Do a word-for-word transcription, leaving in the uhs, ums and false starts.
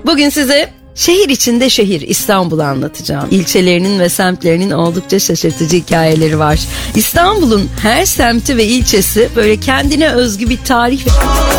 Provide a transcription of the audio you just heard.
Bugün size şehir içinde şehir İstanbul'u anlatacağım. İlçelerinin ve semtlerinin oldukça şaşırtıcı hikayeleri var. İstanbul'un her semti ve ilçesi böyle kendine özgü bir tarih ve